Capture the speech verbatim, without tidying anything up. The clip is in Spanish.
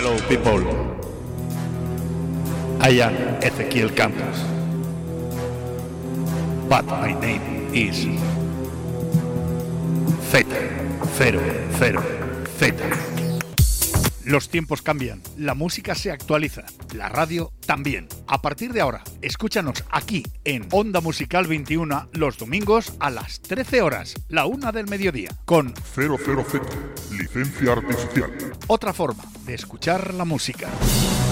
Hello people, I am Ezequiel Campos, but my name is Z cero cero Z. Los tiempos cambian, la música se actualiza, la radio también. A partir de ahora, escúchanos aquí en Onda Musical veintiuno los domingos a las trece horas, la una del mediodía, con cero cero Z, licencia artificial. Otra forma de escuchar la música.